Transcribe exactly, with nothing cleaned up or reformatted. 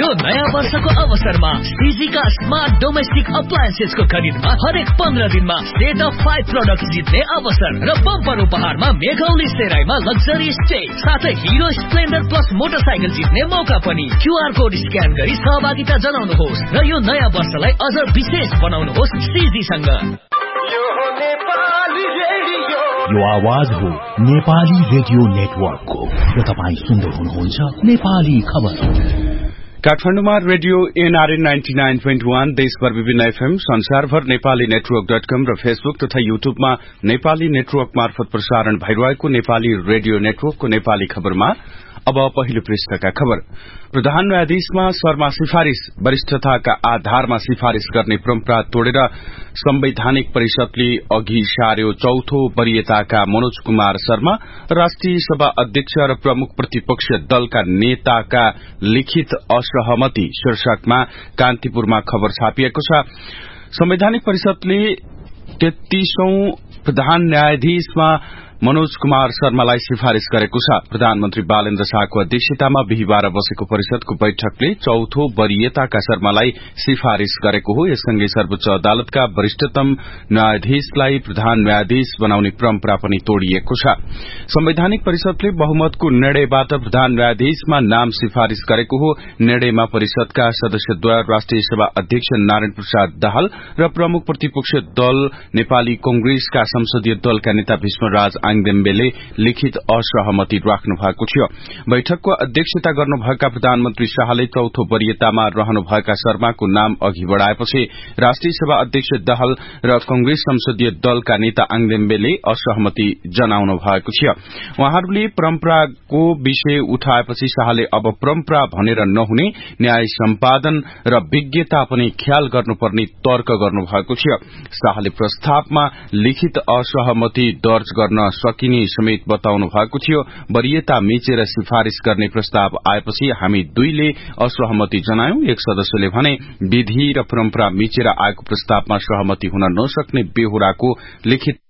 यो नयाँ वर्षको अवसरमा सीजीका स्मार्ट डोमेस्टिक अप्लायन्सेसको खरिदमा हरेक पन्ध्र दिनमा सेट अफ फाइभ प्रोडक्ट जित्ने अवसर र बम्पर उपहारमा मेघौली सेराईमा लग्जरी स्टे साथै हिरो स्प्लेन्डर प्लस मोटरसाइकल जित्ने मौका पनि। क्यूआर कोड स्क्यान गरी सहभागिता जनाउनुहोस् र यो नयाँ वर्षलाई अझ विशेष बनाउनुहोस् सीजीसँग। यो आवाज हो नेपाली रेडियो नेटवर्कको र तपाईँ सुन्दै हुनुहुन्छ नेपाली खबर। काठमाडौँमा radio NRN ninety nine point one, देशभर विभिन्न एफएम, संसारभर नेपाली नेटवर्क डट कम र फेसबुक तथा युट्युबमा नेपाली नेटवर्क मार्फत प्रसारण भइरहेको नेपाली रेडियो नेटवर्कको नेपाली खबरमा अब पहिलो पृष्ठका खबर। प्रधान न्यायाधीशमा शर्मा सिफारिश, वरिष्ठताका आधारमा सिफारिश गर्ने परम्परा तोडेर संवैधानिक परिषदले अघि सार्यो चौथो वरियताका मनोज कुमार शर्मा। राष्ट्रिय सभा अध्यक्ष र प्रमुख प्रतिपक्ष दलका नेताका लिखित असहमति शीर्षकमा कान्तिपुरमा खबर छापिएको छ। संवैधानिक परिषदले तेत्तीसौं प्रधान न्यायाधीशमा मनोज कुमार शर्मालाई सिफारिश गरेको छ। प्रधानमन्त्री बालेन्द्र शाहको अध्यक्षतामा बिहिबार बसेको परिषदको बैठकले चौथो वरियताका शर्मालाई सिफारिश गरेको हो। यससँगै सर्वोच्च अदालतका वरिष्ठतम न्यायाधीशलाई प्रधान न्यायाधीश बनाउने परम्परा पनि तोडिएको छ। संवैधानिक परिषदले बहुमतको निर्णयबाट प्रधान न्यायाधीशमा नाम सिफारिश गरेको हो। निर्णयमा परिषदका सदस्यद्वय राष्ट्रिय सभा अध्यक्ष नारायण प्रसाद दाहाल र प्रमुख प्रतिपक्ष दल नेपाली कांग्रेसका संसदीय दलका नेता भीष्मराज आङदेम्बेले लिखित असहमति राख्नु भएको थियो। बैठकको अध्यक्षता गर्नुभएका प्रधानमन्त्री शाहले चौथो वरियतामा रहनुभएका शर्माको नाम अघि बढ़ाएपछि राष्ट्रिय सभा अध्यक्ष दाहाल र कांग्रेस संसदीय दलका नेता आङदेम्बेले असहमति जनाउनु भएको थियो। उहाँहरूले परम्पराको विषय उठाएपछि शाहले अब परम्परा भनेर नहुने न्याय सम्पादन र विज्ञता पनि ख्याल गर्नुपर्ने तर्क गर्नुभएको थियो। शाहले प्रस्तावमा लिखित असहमति दर्ज गर्न सकिने समेत बताउनु भएको थियो। वरियता मिचेर सिफारिश गर्ने प्रस्ताव आएपछि हामी दुईले असहमति जनायौं। एक सदस्यले भने विधि र परम्परा मिचेर आएको प्रस्तावमा सहमति हुन नसक्ने बेहोराको लिखित